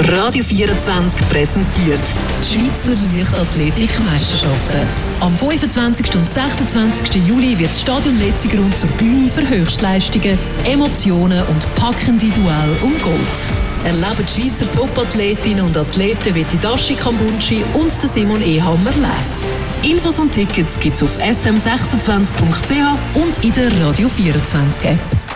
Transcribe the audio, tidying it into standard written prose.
Radio 24 präsentiert die Schweizer Leichtathletikmeisterschaften. Am 25. und 26. Juli wird das Stadion Letzigrund zur Bühne für Höchstleistungen, Emotionen und packende Duelle um Gold. Erleben die Schweizer Topathletinnen und Athleten wie die Dashi Kambunchi und Simon Ehammer live. Infos und Tickets gibt's auf sm26.ch und in der Radio 24 App.